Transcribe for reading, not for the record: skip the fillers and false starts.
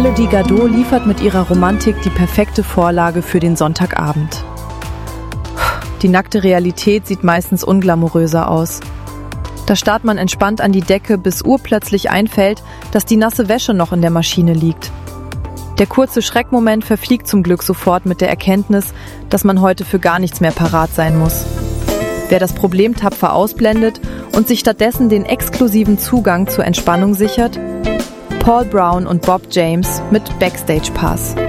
Elodie Gardot liefert mit ihrer Romantik die perfekte Vorlage für den Sonntagabend. Die nackte Realität sieht meistens unglamouröser aus. Da starrt man entspannt an die Decke, bis urplötzlich einfällt, dass die nasse Wäsche noch in der Maschine liegt. Der kurze Schreckmoment verfliegt zum Glück sofort mit der Erkenntnis, dass man heute für gar nichts mehr parat sein muss. Wer das Problem tapfer ausblendet und sich stattdessen den exklusiven Zugang zur Entspannung sichert? Paul Brown und Bob James mit Backstage Pass.